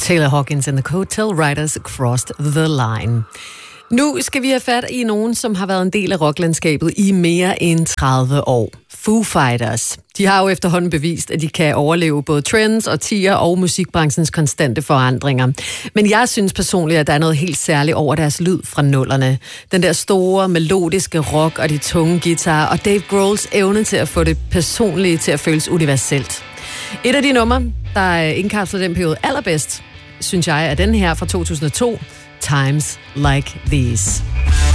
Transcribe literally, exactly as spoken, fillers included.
Taylor Hawkins and the Coattail Riders Crossed the Line. Nu skal vi have fat i nogen, som har været en del af rocklandskabet i mere end tredive år. Foo Fighters. De har jo efterhånden bevist, at de kan overleve både trends, årtier og musikbranchens konstante forandringer. Men jeg synes personligt, at der er noget helt særligt over deres lyd fra nullerne. Den der store, melodiske rock og de tunge guitarer, og Dave Grohls evne til at få det personlige til at føles universelt. Et af de numre, der indkapsler den periode allerbedst, synes jeg, er den her fra to tusind og to, Times Like These.